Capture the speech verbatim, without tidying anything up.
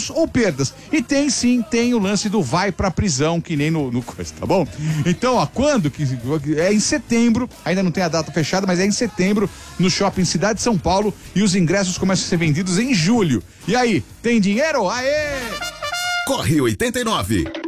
lucros ou perdas. E tem sim, tem o lance do vai pra prisão, que nem no, no coisa, tá bom? Então, ó, quando? Que, é em setembro, ainda não tem a data fechada, mas é em setembro, no Shopping Cidade de São Paulo, e os ingressos começam a ser vendidos em julho. E aí, tem dinheiro? Aê! Corre oitenta e nove.